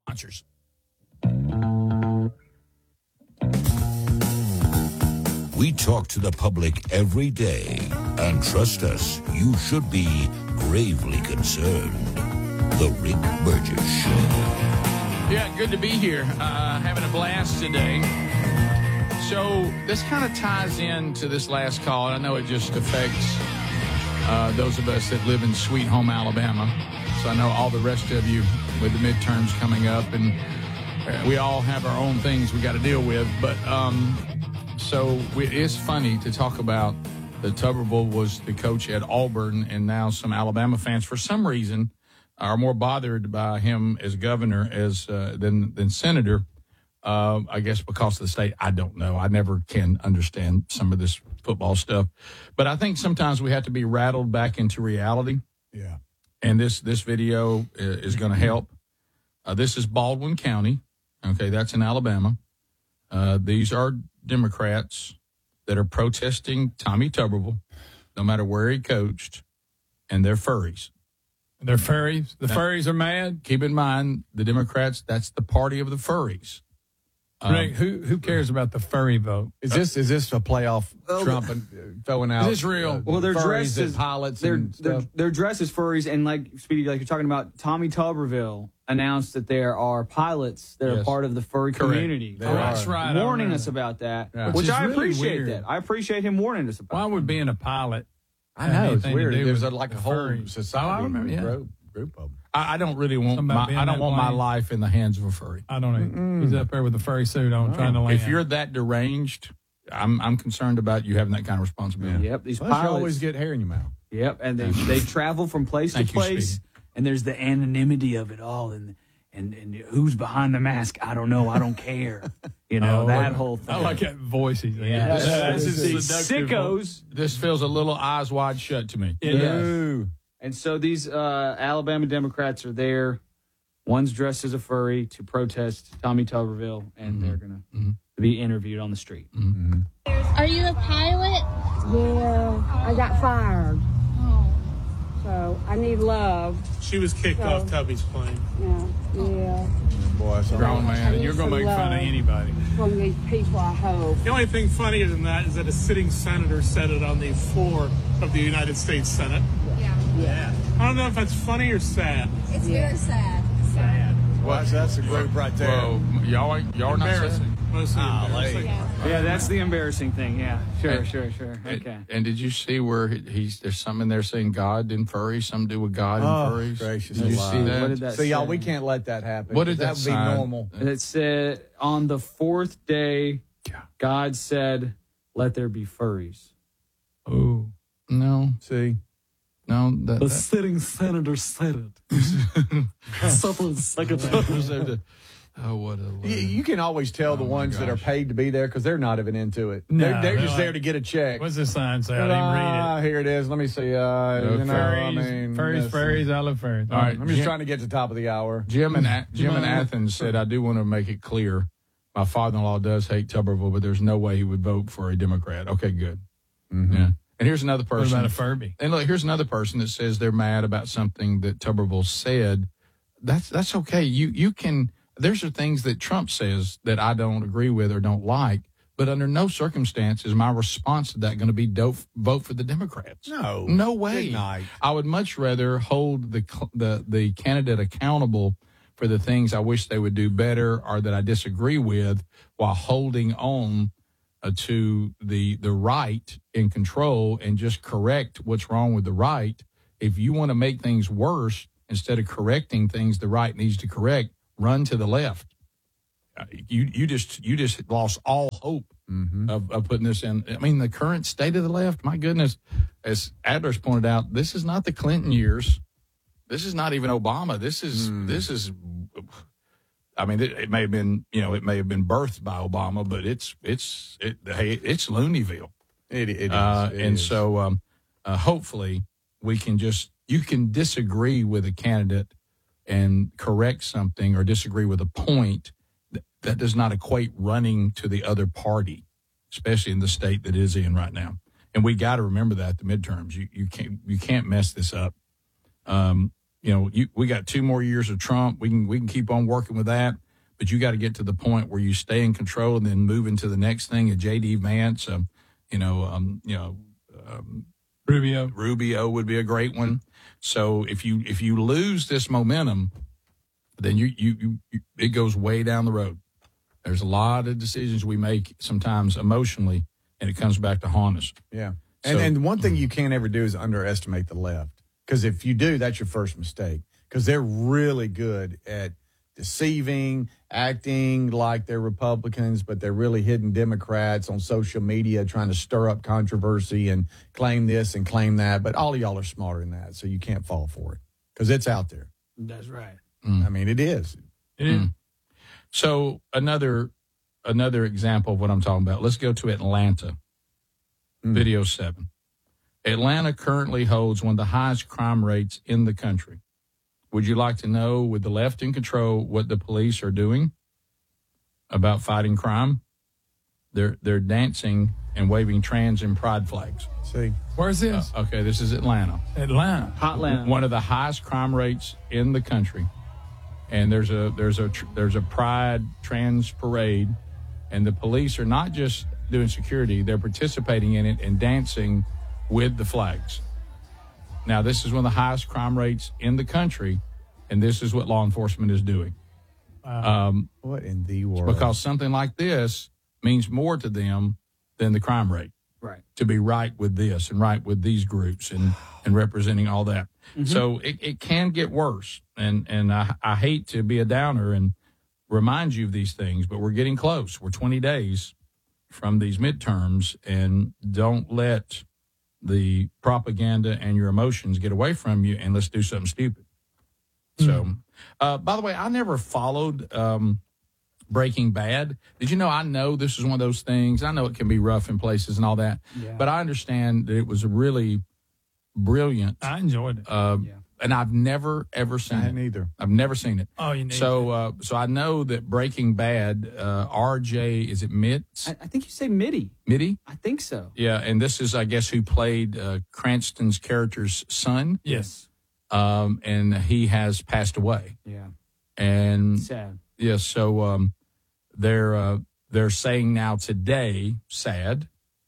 Sponsors. We talk to the public every day, and trust us, you should be gravely concerned. The Rick Burgess Show. Yeah, good to be here. Having a blast today. So this kind of ties into this last call. I know it just affects those of us that live in Sweet Home, Alabama. So I know all the rest of you with the midterms coming up, and we all have our own things we got to deal with. But it's funny to talk about that Tuberville was the coach at Auburn, and now some Alabama fans, for some reason, are more bothered by him as governor than senator. I guess because of the state. I don't know. I never can understand some of this football stuff. But I think sometimes we have to be rattled back into reality. Yeah. And this video is going to help. This is Baldwin County. Okay, that's in Alabama. These are Democrats that are protesting Tommy Tuberville, no matter where he coached, and they're furries. They're furries? The furries are mad? Keep in mind, the Democrats, that's the party of the furries. Rick, who cares about the furry vote? Is this a playoff Trump and throwing out? Is this real? Well, they're furries dressed as as pilots. They're dressed as furries, and like Speedy, like you're talking about, Tommy Tuberville announced that there are pilots that are part of the furry community. That's right. Warning us about that, Yeah. which I really appreciate. weird. That I appreciate him warning us about. Why would being a pilot? I know it's anything to weird. do There's with like a the whole furries? society Oh, I remember, yeah. group of them. I don't really want Something about being I don't that want my lame. life in the hands of a furry. I don't know. He's up there with the furry suit on trying to land. If you're that deranged, I'm concerned about you having that kind of responsibility. Yep, these Plus, you pilots always get hair in your mouth. Yep, and they travel from place to Thank you, place, Speedy. and there's the anonymity of it all, and who's behind the mask? I don't know. I don't care. That whole thing. I like that voice he's in. Yeah. This is These seductive. sickos. This feels a little eyes wide shut to me. It does. Ooh. And so these Alabama Democrats are there. One's dressed as a furry to protest Tommy Tuberville, and they're going to be interviewed on the street. Are you a pilot? Yeah, I got fired, Oh. so I need love. She was kicked off Tubby's plane. Yeah. Boy, that's Grown man. And you're going to make fun of anybody. From these people, I hope. The only thing funnier than that is that a sitting senator said it on the floor of the United States Senate. Yeah. I don't know if that's funny or sad. It's very sad. Well, that's a group right there. Well, y'all are not Embarrassing. Mostly embarrassing. Yeah, that's the embarrassing thing. Yeah, sure. Okay. And did you see where there's some in there saying God and furries? Some do with God and furries. Gracious Did you alive. see that? What did that So, y'all, say? we can't let that happen. What did that that would be sign- normal? And it said, on the fourth day, God said, let there be furries. Oh. No, See? no. The sitting senator said it. Oh, what a You can always tell the Oh, my ones that are gosh. paid to be there because they're not even into it. No, they're they're just like- there to get a check. What's the sign say? I didn't read it. Here it is. Let me see. Furries, yes. furries, I love furries. All right. I'm just trying to get to the top of the hour. Jim in Athens said, I do want to make it clear. My father-in-law does hate Tuberville, but there's no way he would vote for a Democrat. Okay, good. Yeah. And here's another What person. about a Furby? And look, here's another person that says they're mad about something that Tuberville said. That's okay. You can. There's things that Trump says that I don't agree with or don't like, but under no circumstance is my response to that going to be vote for the Democrats. No way. Good night. I would much rather hold the candidate accountable for the things I wish they would do better or that I disagree with, while holding on to the right in control and just correct what's wrong with the right. If you want to make things worse, instead of correcting things the right needs to correct, run to the left. You just lost all hope of putting this in. I mean, the current state of the left, my goodness, as Adler's pointed out, this is not the Clinton years. This is not even Obama. This is. I mean, it may have been, it may have been birthed by Obama, but it's Looneyville. It is. And so hopefully you can disagree with a candidate and correct something or disagree with a point. That does not equate running to the other party, especially in the state that it is in right now. And we got to remember that the midterms, you can't mess this up. we got 2 more years of Trump. We can keep on working with that, but you got to get to the point where you stay in control and then move into the next thing. A J.D. Vance, Rubio would be a great one. So if you lose this momentum, then it goes way down the road. There's a lot of decisions we make sometimes emotionally, and it comes back to haunt us. Yeah. And one thing you can't ever do is underestimate the left. Because if you do, that's your first mistake. Because they're really good at deceiving, acting like they're Republicans, but they're really hidden Democrats on social media trying to stir up controversy and claim this and claim that. But all of y'all are smarter than that, so you can't fall for it because it's out there. That's right. I mean, it is. It is. So another example of what I'm talking about. Let's go to Atlanta. Video 7. Atlanta currently holds one of the highest crime rates in the country. Would you like to know, with the left in control, what the police are doing about fighting crime? They're dancing and waving trans and pride flags. See, where's this? Okay, this is Atlanta. Hotlanta. One of the highest crime rates in the country. And there's a pride trans parade, and the police are not just doing security; they're participating in it and dancing with the flags. Now, this is one of the highest crime rates in the country, and this is what law enforcement is doing. What in the world? Because something like this means more to them than the crime rate. Right. To be right with this and right with these groups and representing all that. Mm-hmm. So it can get worse. And I hate to be a downer and remind you of these things, but we're getting close. We're 20 days from these midterms, and don't let the propaganda and your emotions get away from you, and let's do something stupid. So, by the way, I never followed Breaking Bad. Did you know? I know this is one of those things. I know it can be rough in places and all that, but I understand that it was really brilliant. I enjoyed it. And I've never ever seen it. Neither. I've never seen it. Oh, you need so I know that Breaking Bad. RJ, is it Mitts? I think you say Mitty. Mitty? I think so. Yeah, and this is, I guess, who played Cranston's character's son. Yes. And he has passed away. Yeah. And sad. Yeah, so they're saying now today, sad,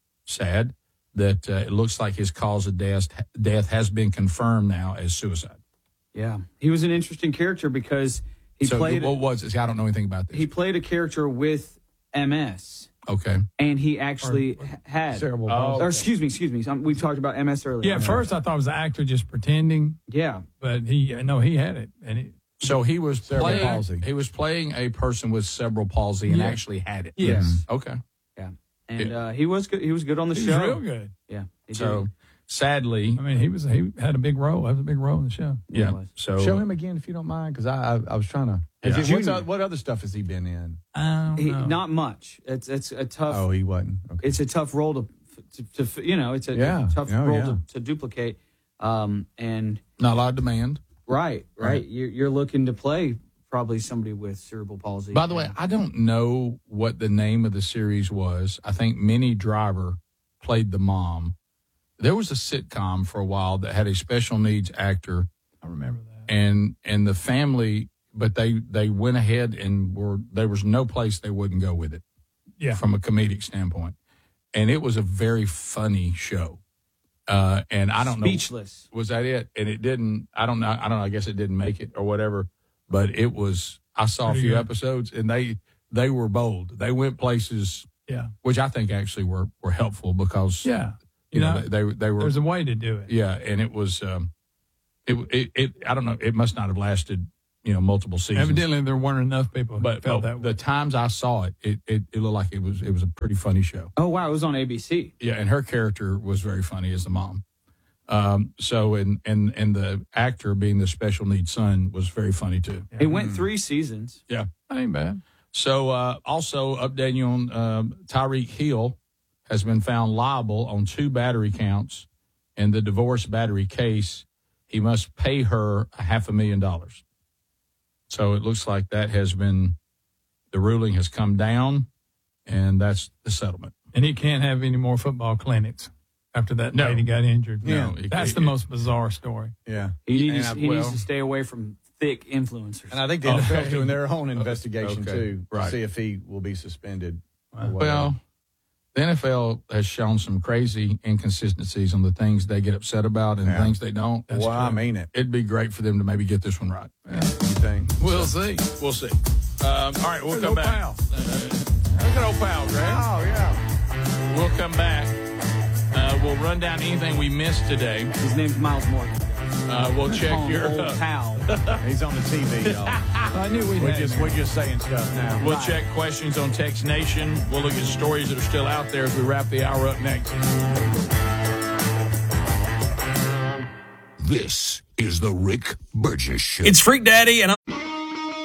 that it looks like his cause of death has been confirmed now as suicide. Yeah, he was an interesting character because he played. What was it? I don't know anything about this. He played a character with MS. Okay. And he actually had cerebral palsy. Or excuse me. We talked about MS earlier. Yeah, at first I thought it was the actor just pretending. Yeah, but he had it, and so he was cerebral palsy. He was playing a person with cerebral palsy and actually had it. Yes. Okay. Yeah. And he was good. He was good on the show. He was real good. Yeah. So sadly, I mean, he had a big role. That was a big role in the show. Yeah. So show him again if you don't mind, because I was trying to. Yeah. What other stuff has he been in? Not much. It's a tough. Oh, he wasn't. Okay. It's a tough role to it's a tough role to duplicate. And not a lot of demand. Right. You're looking to play probably somebody with cerebral palsy. By the way, I don't know what the name of the series was. I think Minnie Driver played the mom. There was a sitcom for a while that had a special needs actor. I remember that. And the family, but they went ahead and there was no place they wouldn't go with it. Yeah. From a comedic standpoint. And it was a very funny show. And I don't Speechless. know. Was that it? And it didn't, I don't know. I guess it didn't make it or whatever. But it was, I saw a few episodes and they were bold. They went places, which I think actually were helpful because, you know, they were. There's a way to do it. Yeah. And it was, it I don't know. It must not have lasted, multiple seasons. Evidently there weren't enough people who felt that way. The times I saw it, it looked like it was a pretty funny show. Oh, wow. It was on ABC. Yeah. And her character was very funny as the mom. So and the actor being the special needs son was very funny too. It went 3 seasons. Yeah, that ain't bad. So also updating you on Tyreek Hill has been found liable on 2 battery counts in the divorce battery case. He must pay her $500,000. So it looks like that has been, the ruling has come down, and that's the settlement. And he can't have any more football clinics. after that No. lady got injured. No, That's the most bizarre story. Yeah. He needs to stay away from thick influencers. And I think the NFL's doing their own investigation, Okay. too, to Right. see if he will be suspended. or whatever. Well, the NFL has shown some crazy inconsistencies on the things they get upset about and things they don't. well, I mean it. It'd be great for them to maybe get this one right. You think? We'll see. We'll see. All right, we'll come back. Look at old pal, Greg. Oh, yeah. We'll come back. We'll run down anything we missed today. His name's Miles Morgan. We'll check Call him your. old pal. He's on the TV, y'all. I knew We're just saying stuff now. We'll check questions on Text Nation. We'll look at stories that are still out there as we wrap the hour up next. This is the Rick Burgess Show. It's Freak Daddy, and